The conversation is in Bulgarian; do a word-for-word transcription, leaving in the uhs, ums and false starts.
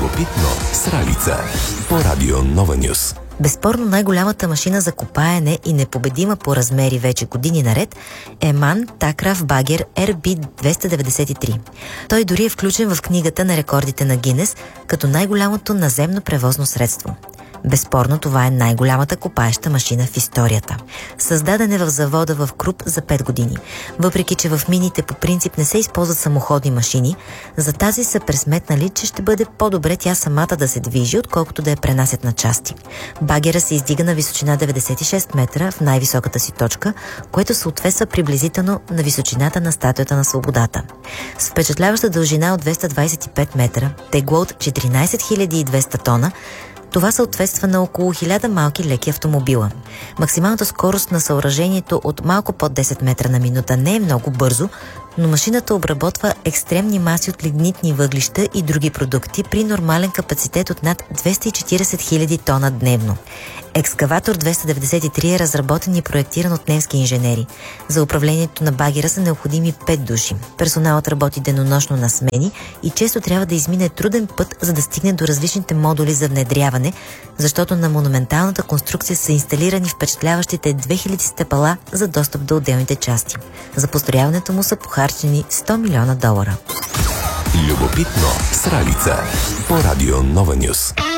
Любопитно с Ралица по Радио Нова Нюс. Безспорно най-голямата машина за копаене и непобедима по размери вече години наред е Ман Такрав Багер Р Би двеста деветдесет и три. Той дори е включен в книгата на рекордите на Гинес като най-голямото наземно превозно средство. Безспорно това е най-голямата копаеща машина в историята. Създаден е в завода в Круп за пет години. Въпреки че в мините по принцип не се използват самоходни машини, за тази са пресметнали, че ще бъде по-добре тя самата да се движи, отколкото да я пренасят на части. Багера се издига на височина деветдесет и шест метра в най-високата си точка, което съответства приблизително на височината на статуята на свободата. С впечатляваща дължина от двеста двадесет и пет метра, тегло от четиринадесет хиляди и двеста тона, това съответства на около хиляда малки леки автомобила. Максималната скорост на съоръжението от малко под десет метра на минута не е много бързо, но машината обработва екстремни маси от лигнитни въглища и други продукти при нормален капацитет от над двеста и четиридесет хиляди тона дневно. Екскаватор двеста деветдесет и три е разработен и проектиран от немски инженери. За управлението на багера са необходими пет души. Персоналът работи денонощно на смени и често трябва да измине труден път, за да стигне до различните модули за внедряване, защото на монументалната конструкция са инсталирани впечатляващите две хиляди стъпала за достъп до отделните части. За построяването му са похарчени сто милиона долара. Любопитно с Ралица по Радио Нова Нюс.